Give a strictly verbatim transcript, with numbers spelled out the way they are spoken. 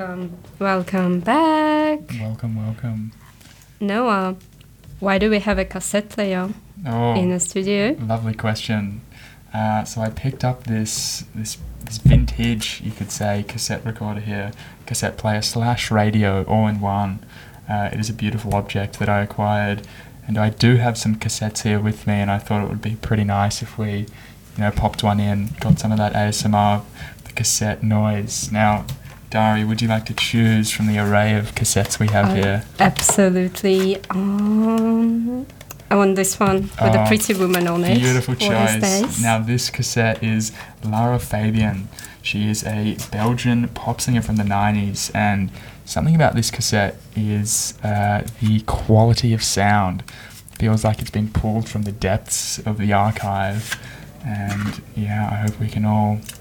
Welcome, welcome back. Welcome, welcome. Noah, why do we have a cassette player Oh, in the studio? lovely question. Uh, so I picked up this this this vintage, you could say, cassette recorder here, cassette player slash radio, all in one. Uh, it is a beautiful object that I acquired, and I do have some cassettes here with me, and I thought it would be pretty nice if we, you know, popped one in, got some of that A S M R, the cassette noise. Now, Dari, would you like to choose from the array of cassettes we have Uh, here? Absolutely. Um, I want this one with Oh, a pretty woman on it. Beautiful What is choice. this? Now this cassette is Lara Fabian. She is a Belgian pop singer from the nineties, and something about this cassette is uh, the quality of sound. Feels like it's been pulled from the depths of the archive, and yeah, I hope we can all